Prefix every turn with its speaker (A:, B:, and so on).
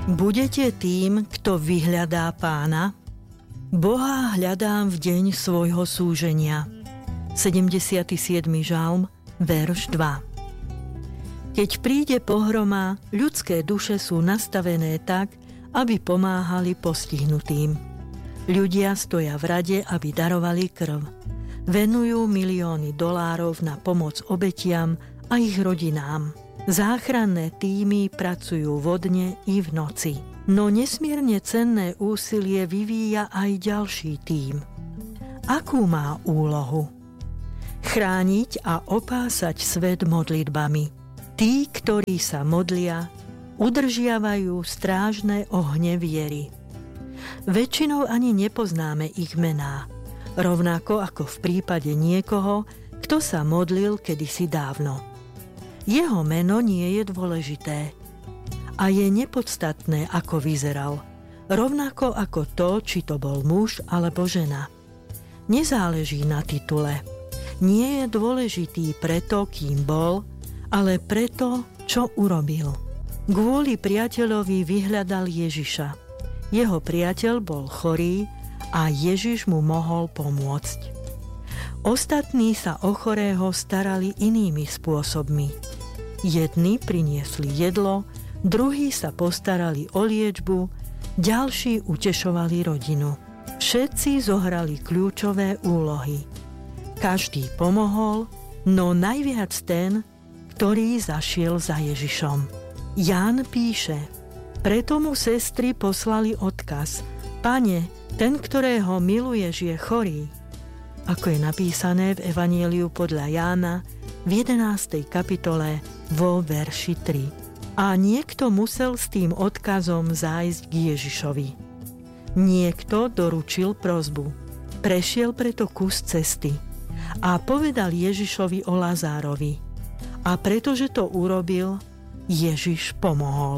A: Budete tým, kto vyhľadá Pána? Boha hľadám v deň svojho súženia. 77. žalm, verš 2. Keď príde pohroma, ľudské duše sú nastavené tak, aby pomáhali postihnutým. Ľudia stoja v rade, aby darovali krv. Venujú milióny dolárov na pomoc obetiam a ich rodinám. Záchranné tímy pracujú vodne i v noci. No nesmierne cenné úsilie vyvíja aj ďalší tím. Akú má úlohu? Chrániť a opásať svet modlitbami. Tí, ktorí sa modlia, udržiavajú strážne ohne viery. Väčšinou ani nepoznáme ich mená, rovnako ako v prípade niekoho, kto sa modlil kedysi dávno. Jeho meno nie je dôležité a je nepodstatné, ako vyzeral, rovnako ako to, či to bol muž alebo žena. Nezáleží na titule. Nie je dôležitý preto, kým bol, ale preto, čo urobil. Kvôli priateľovi vyhľadal Ježiša. Jeho priateľ bol chorý a Ježiš mu mohol pomôcť. Ostatní sa o chorého starali inými spôsobmi. Jedni priniesli jedlo, druhí sa postarali o liečbu, ďalší utešovali rodinu. Všetci zohrali kľúčové úlohy. Každý pomohol, no najviac ten, ktorý zašiel za Ježišom. Ján píše: preto mu sestry poslali odkaz: Pane, ten, ktorého miluješ, je chorý. Ako je napísané v Evanjeliu podľa Jána v 11. kapitole vo verši 3. A niekto musel s tým odkazom zájsť k Ježišovi. Niekto doručil prosbu. Prešiel preto kus cesty a povedal Ježišovi o Lazárovi. A pretože to urobil, Ježiš pomohol.